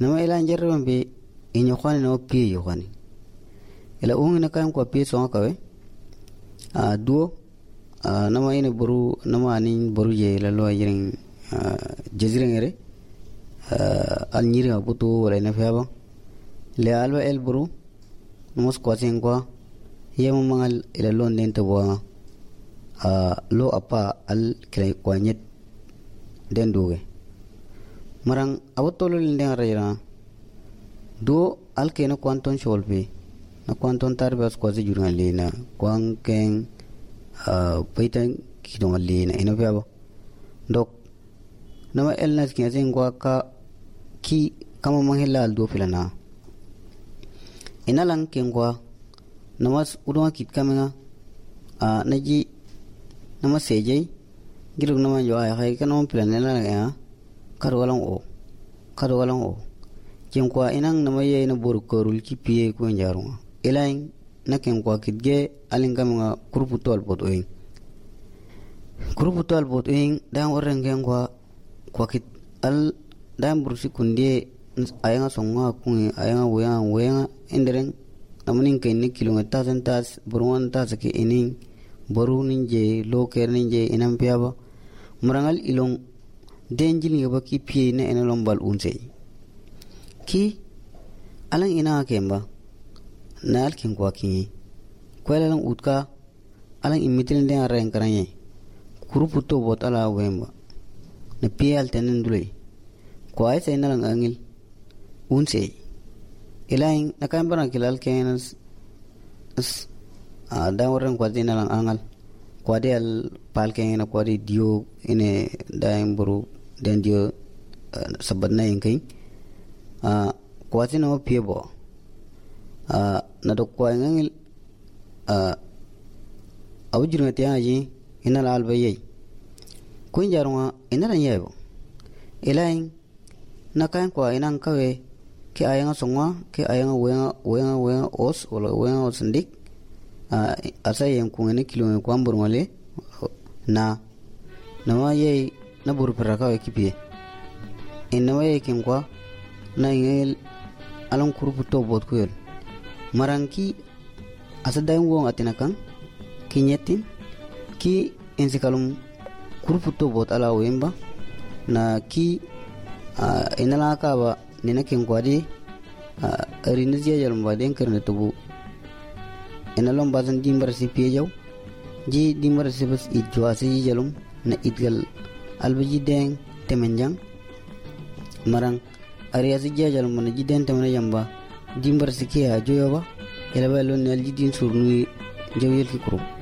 nama ila jarban be inyo khani no pie yo khani ila ungi na kan ko pie so ka we duo nama ine buru nama anin buru ye la lo yirin jazirengere al nyiri abutu wala na fiaba le alwa el buru namos ko singwa yemo mangal ila lon den to wa lo apa al kray ko nyet den duge marang awtolo den rayra do al keno kwanton sholpe na kwanton tarbas ko se jurgan lena kwanken paitan kidon lena ina fiaba dok nama elnas kinasingwa ka ki kama manghela do filana inalang kengwa namas udwa kit kamanga naji nama seje girug nama yo ay hay kanom planela ya karwalang o kengwa inang nama ye na bor korul ki piye ko njaruma elain na kengwa kitge alin kamanga kuruputol bot oing dan orang kengwa kwa kit al dan bursi kunde ayanga songa kungi ayanga wayanga inderen namanin kayni kilomita tas burwan tas ke inin boru ninje loker ninje inam piaba murangal ilong denjil ngaba ki pie ne enalom bal unse ki alang ina kemba nal kin kwa ki kwelalang utka alang imitin den areng karanye kuruputo bot ala wemba na pial tenen dulay kwa ay na lang angil unse ilaing nakambara kilal kenas dawaran kwa na lang angal kwa de al pal kena kwa de dio ine daim buru den dio sabad na yengkai kwa no piebo na dok kwa angil awjur ngati aji ina lal baye kuin jarunga ina ran yebo ilaing nakain kwa inang kawe ke ayanga songwa ke ayanga wenga os wala wenga osendik asa yem kungene kilo kwa mburmale na nama ye na buru peraka we kipie innawa ye kimkwa na ngel alang kuruputo bot kuyel maranki asa daim wong atinakan kinyetin ki ensikalum kuruputo bot ala wemba na ki inala ka ba nina kin kwadi rina ziya jarum ba den karne tubu inalom bazan dimbar si piyejaw ji dimbar si bas idwa si jalum na idgal albaji den temenjang marang ariya si jiya jalum na ji den temena yamba dimbar si kiya joyo ba ela ba lon nel ji din surnu jawyel ki kuru